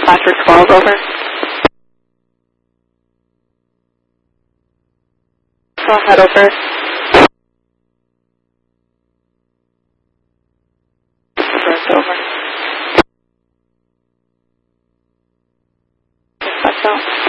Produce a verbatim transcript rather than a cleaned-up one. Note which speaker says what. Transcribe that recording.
Speaker 1: five for twelve, over. Go ahead, over. First, over. That's out.